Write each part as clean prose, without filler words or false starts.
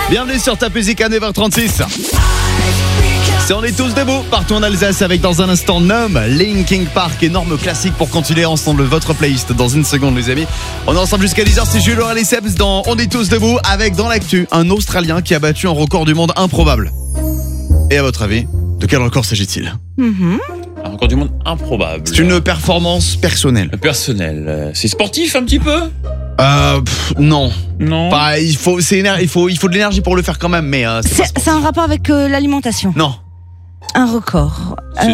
Bienvenue sur Top Music à 9h36. C'est On est tous debout, partout en Alsace avec dans un instant Numb, Linkin Park, énorme classique pour continuer ensemble votre playlist dans une seconde les amis. On est ensemble jusqu'à 10h, c'est Jules et Sebs dans On est tous debout avec dans l'actu un Australien qui a battu un record du monde improbable. Et à votre avis, de quel record s'agit-il? Un record du monde improbable. C'est une performance personnelle. Personnel. C'est sportif un petit peu? Non. Non. Bah, il faut de l'énergie pour le faire quand même, mais C'est un rapport avec l'alimentation. non. Un record.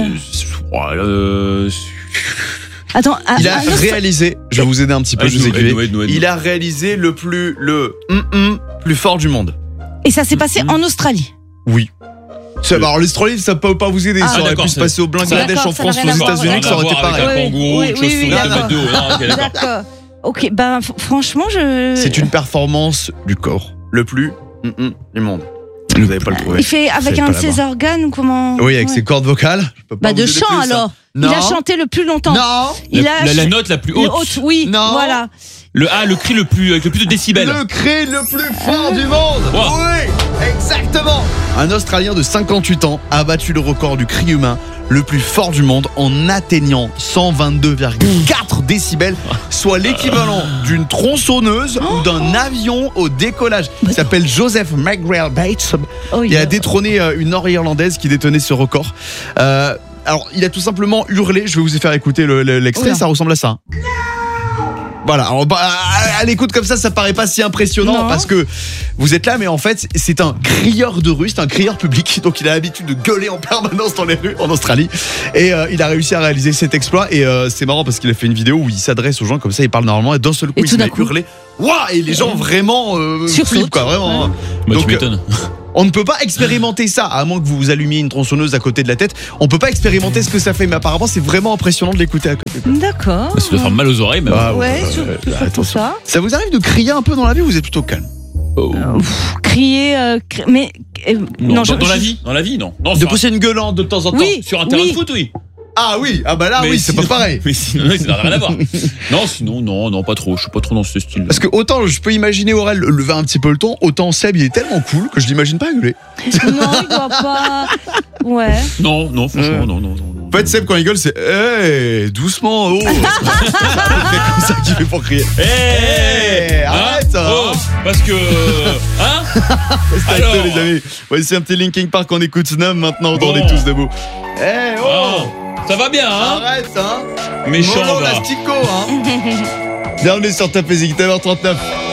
Attends, Il a réalisé, je vais vous aider un petit peu, je vous aiguille. Il a réalisé le plus fort du monde. et ça s'est passé en Australie. Oui. Alors l'Australie, ça peut pas vous aider. Ça aurait pu se passer au Bangladesh, D'accord, en ça n'a France, rien aux à voir. États-Unis, que ça aurait été pareil. Un kangourou, Oui, une oui, chauve-souris oui, de mettre de haut. Non, ok, d'accord. D'accord. Ok, ben franchement, C'est une performance du corps le plus du monde. Vous n'avez pas le trouvé. il fait avec Vous un savez de pas ses là-bas. organes ou comment? Oui, avec Ouais. ses cordes vocales. Je peux pas Bah vous de aider chant plus, alors. hein. Non. Il a chanté le plus longtemps. Non. Il a La note la plus haute. oui. Non. Voilà. Le cri le plus avec le plus de décibels. Le cri le plus fort du monde. Wow. Oui, exactement. Un Australien de 58 ans a battu le record du cri humain le plus fort du monde en atteignant 122,4 décibels, soit l'équivalent d'une tronçonneuse ou d'un avion au décollage. Il s'appelle Joseph McGrail Bates. Oh, Il a détrôné une Nord-Irlandaise qui détenait ce record. Alors, il a tout simplement hurlé. Je vais vous y faire écouter l'extrait. Oula. Ça ressemble à ça. Voilà, alors, à l'écoute comme ça paraît pas si impressionnant Non. parce que vous êtes là, mais en fait, c'est un crieur de rue, c'est un crieur public, donc il a l'habitude de gueuler en permanence dans les rues en Australie. Et il a réussi à réaliser cet exploit. Et c'est marrant parce qu'il a fait une vidéo où il s'adresse aux gens comme ça, il parle normalement, et d'un seul coup, Et il tout se met d'un à coup. hurler. Waouh! Et les gens vraiment Sursautent. flippent, quoi, vraiment. Ouais. Bah, Donc, tu m'étonnes. on ne peut pas expérimenter ça, à moins que vous allumiez une tronçonneuse à côté de la tête. On peut pas expérimenter ce que ça fait, mais apparemment, c'est vraiment impressionnant de l'écouter à côté. D'accord. Ça doit faire mal aux oreilles même. Ah, Ouais, attention. surtout ça. Ça vous arrive de crier un peu dans la vie ou vous êtes plutôt calme? Crier, mais Non, je- dans la vie, non. Non, De sur un- pousser une gueulante de temps en temps? Oui. sur un terrain Oui. de foot, oui. Ah oui, ah bah là Mais oui, c'est pas sinon- pareil. Mais sinon, ça n'a rien à voir. Non, sinon, non, pas trop. Je suis pas trop dans ce style. Parce que autant je peux imaginer Aurel lever un petit peu le ton, autant Seb il est tellement cool que je l'imagine pas gueuler. non, il doit pas. Ouais. Non, franchement, non. En fait Seb quand il gueule c'est hey, doucement, oh. C'est comme ça qu'il fait pour crier. Hey, arrête, hein. Oh, parce que Restez avec Alors. nous, les amis. Voici un petit Linkin Park, on écoute Numb maintenant dans Bon. On est tous debout. Hey, oh, oh, ça va bien, hein. arrête, hein. Méchant, Molo va. Lastico, hein. Bienvenue sur Top Music, 9h39.